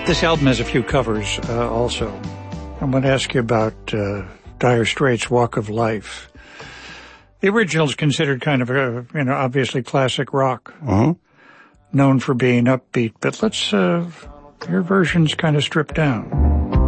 This album has a few covers also. I'm going to ask you about Dire Straits' Walk of Life. The original is considered kind of a, obviously classic rock, known for being upbeat, but let's, your version's kind of stripped down.